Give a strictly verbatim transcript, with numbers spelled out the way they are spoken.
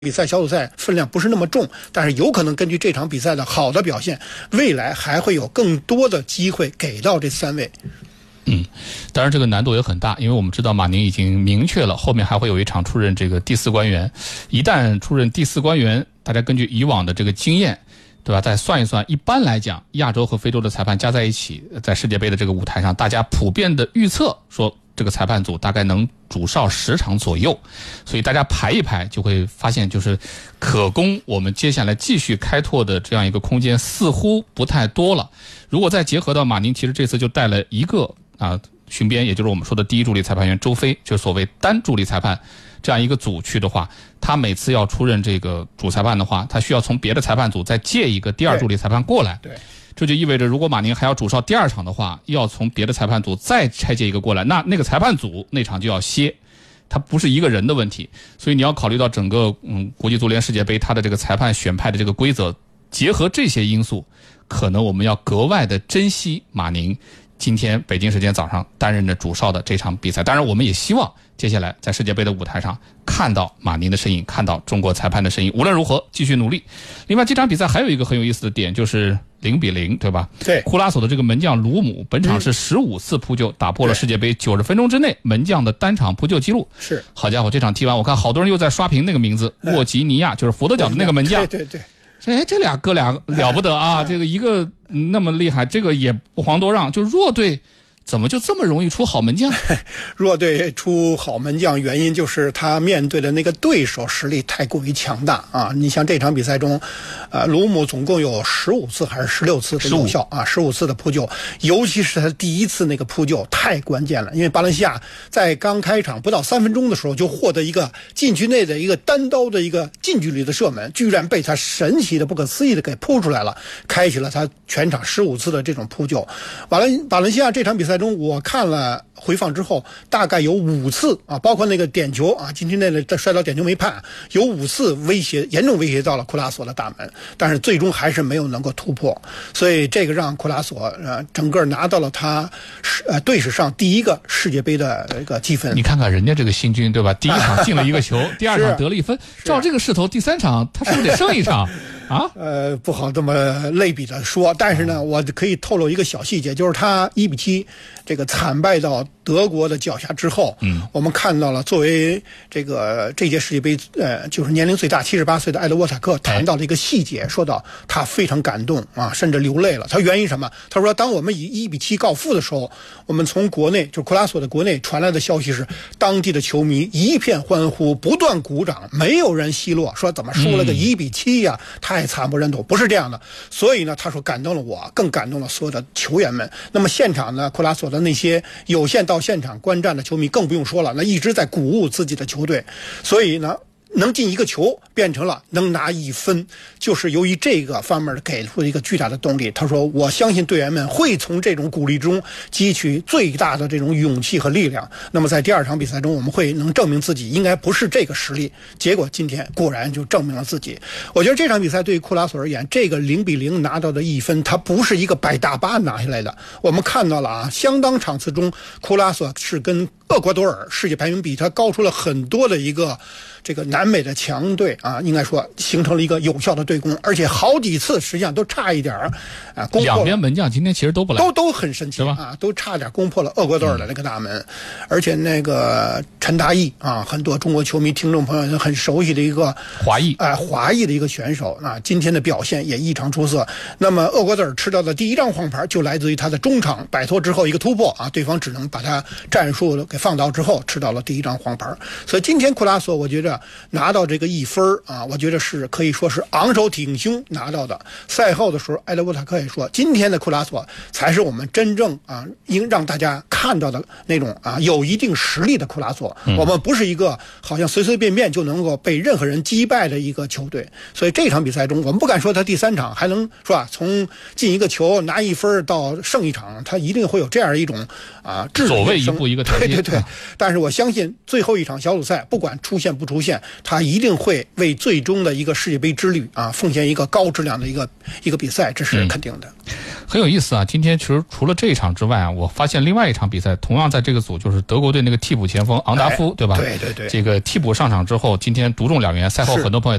比赛小组赛分量不是那么重，但是有可能根据这场比赛的好的表现，未来还会有更多的机会给到这三位。 嗯，当然这个难度也很大，因为我们知道马宁已经明确了后面还会有一场出任这个第四官员。一旦出任第四官员，大家根据以往的这个经验，对吧？再算一算，一般来讲，亚洲和非洲的裁判加在一起，在世界杯的这个舞台上，大家普遍的预测说，这个裁判组大概能主哨十场左右，所以大家排一排就会发现，就是可供我们接下来继续开拓的这样一个空间似乎不太多了。如果再结合到马宁，其实这次就带了一个啊巡边，也就是我们说的第一助理裁判员周飞，就是所谓单助理裁判这样一个组去的话，他每次要出任这个主裁判的话，他需要从别的裁判组再借一个第二助理裁判过来。 对。对， 这就意味着，如果马宁还要主哨第二场的话，要从别的裁判组再拆借一个过来，那那个裁判组那场就要歇，它不是一个人的问题。所以你要考虑到整个嗯国际足联世界杯它的这个裁判选派的这个规则，结合这些因素，可能我们要格外的珍惜马宁今天北京时间早上担任着主哨的这场比赛。当然，我们也希望接下来在世界杯的舞台上看到马宁的身影，看到中国裁判的身影。无论如何，继续努力。另外，这场比赛还有一个很有意思的点，就是零比零，对吧？ 对。 库拉索的这个门将鲁姆，本场是十五次扑救，打破了世界杯九十分钟之内门将的单场扑救记录。 是。 好家伙，这场踢完，我看好多人又在刷屏那个名字，沃吉尼亚，就是佛得角的那个门将。 对对对。 哎，这俩哥俩了不得啊！这个一个那么厉害，这个也不遑多让。就弱队怎么就这么容易出好门将？ 弱队出好门将，原因就是他面对的那个对手实力太过于强大啊！你像这场比赛中，呃，鲁姆总共有十五次还是十六次的有效啊，十五次的扑救，尤其是他第一次那个扑救太关键了，因为巴伦西亚在刚开场不到三分钟的时候就获得一个禁区内的一个单刀的一个近距离的射门，居然被他神奇的、不可思议的给扑出来了，开启了他全场十五次的这种扑救。巴伦巴伦西亚这场比赛中，我看了回放之后，大概有五次啊，包括那个点球啊，禁区内的摔倒点球没判，有五次威胁，严重威胁到了库拉索的大门，但是最终还是没有能够突破，所以这个让库拉索呃整个拿到了他呃队史上第一个世界杯的这个积分。 你看看人家这个新军，对吧？第一场进了一个球，第二场得了一分，照这个势头，第三场他是不是得胜一场？啊， 呃，不好这么类比的说，但是呢，我可以透露一个小细节，就是他一比七这个惨败到德国的脚下之后，嗯，我们看到了作为这个这届世界杯呃，就是年龄最大七十八岁的埃德沃塔克谈到了一个细节，说到他非常感动啊，甚至流泪了。他原因什么？他说，当我们以一比七告负的时候，我们从国内就库拉索的国内传来的消息是，当地的球迷一片欢呼，不断鼓掌，没有人奚落，说怎么输了个一比七呀，太惨不忍睹。不是这样的，所以呢，他说感动了我，更感动了所有的球员们。那么现场呢，库拉索的那些有限到现场观战的球迷更不用说了，那一直在鼓舞自己的球队，所以呢，能进一个球变成了能拿一分，就是由于这个方面给出一个巨大的动力。他说，我相信队员们会从这种鼓励中汲取最大的这种勇气和力量，那么在第二场比赛中我们会能证明自己应该不是这个实力，结果今天果然就证明了自己。我觉得这场比赛对于库拉索而言，这个零比零拿到的一分，它不是一个摆大巴拿下来的。我们看到了啊，相当场次中库拉索是跟厄瓜多尔世界排名比他高出了很多的一个这个南美的强队啊，应该说形成了一个有效的对攻，而且好几次实际上都差一点啊，攻破两边门将今天其实都不来， 都都很神奇啊，都差点攻破了厄瓜多尔的那个大门。嗯、而且那个陈达义啊，很多中国球迷听众朋友很熟悉的一个华裔啊、呃、华裔的一个选手啊，今天的表现也异常出色。那么厄瓜多尔吃到的第一张黄牌就来自于他的中场摆脱之后一个突破啊，对方只能把他战术给放倒之后吃到了第一张黄牌。所以今天库拉索我觉得拿到这个一分啊，我觉得是可以说是昂首挺胸拿到的。赛后的时候，埃德沃塔克也说，今天的库拉索才是我们真正啊应让大家看到的那种啊有一定实力的库拉索。嗯、我们不是一个好像随随便便就能够被任何人击败的一个球队。所以这场比赛中，我们不敢说他第三场还能是吧，从进一个球拿一分到胜一场，他一定会有这样一种啊质所谓一步一个台阶。 对对对。但是我相信最后一场小组赛，不管出现不出现，他一定会为最终的一个世界杯之旅啊奉献一个高质量的一个一个比赛，这是肯定的。 嗯很有意思啊！今天其实除了这一场之外啊，我发现另外一场比赛同样在这个组，就是德国队那个替补前锋昂达夫， 哎、 对吧？ 对对对， 这个替补上场之后，今天独中两元，赛后很多朋友